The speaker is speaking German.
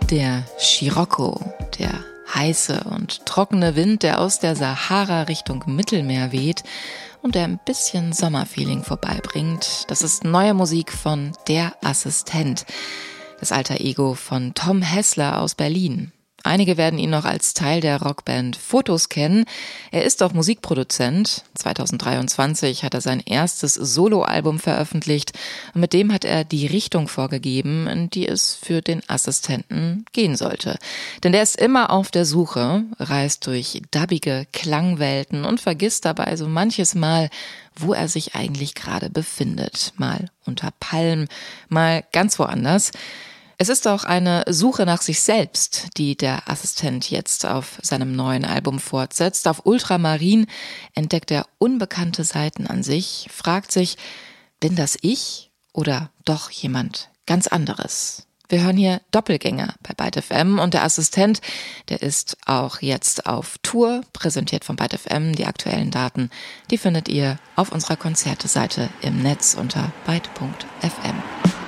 Der Scirocco, der heiße und trockene Wind, der aus der Sahara Richtung Mittelmeer weht und der ein bisschen Sommerfeeling vorbeibringt, das ist neue Musik von Der Assistent, das Alter Ego von Tom Hässler aus Berlin. Einige werden ihn noch als Teil der Rockband Fotos kennen. Er ist auch Musikproduzent. 2023 hat er sein erstes Soloalbum veröffentlicht und mit dem hat er die Richtung vorgegeben, in die es für den Assistenten gehen sollte. Denn der ist immer auf der Suche, reist durch dubbige Klangwelten und vergisst dabei so manches Mal, wo er sich eigentlich gerade befindet. Mal unter Palmen, mal ganz woanders. Es ist auch eine Suche nach sich selbst, die der Assistent jetzt auf seinem neuen Album fortsetzt. Auf Ultramarin entdeckt er unbekannte Seiten an sich, fragt sich, bin das ich oder doch jemand ganz anderes? Wir hören hier Doppelgänger bei Byte FM und der Assistent, der ist auch jetzt auf Tour, präsentiert von Byte FM. Die aktuellen Daten, die findet ihr auf unserer Konzerteseite im Netz unter byte.fm.